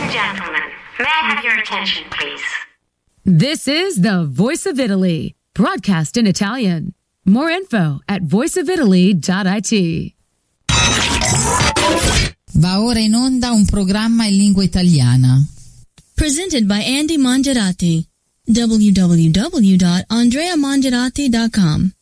and gentlemen, may I have your attention, please? This is the Voice of Italy, broadcast in Italian. More info at voiceofitaly.it. Va ora in onda un programma in lingua italiana. Presented by Andy Mangerati. www.andreamangerati.com